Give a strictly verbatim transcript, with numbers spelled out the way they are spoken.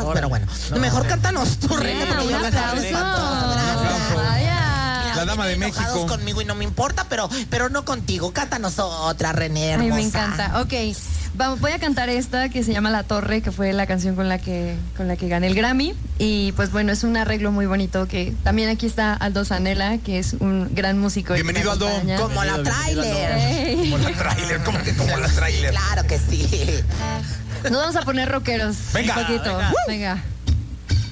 Órale. Pero bueno, no, mejor no, cántanos tú, René, porque un yo aplauso. Vaya. La dama de México. Conmigo y no me importa, pero, pero no contigo. Cántanos otra, René, hermosa. Ay, me encanta. Ok, vamos, voy a cantar esta que se llama La Torre, que fue la canción con la que con la que gané el Grammy. Y pues bueno, es un arreglo muy bonito que también aquí está Aldo Zanella, que es un gran músico. Bienvenido, Aldo. Como la tráiler. Hey. Como la tráiler, ¿cómo que como la tráiler? Claro que sí. Nos vamos a poner rockeros. Venga, un poquito. venga. Venga.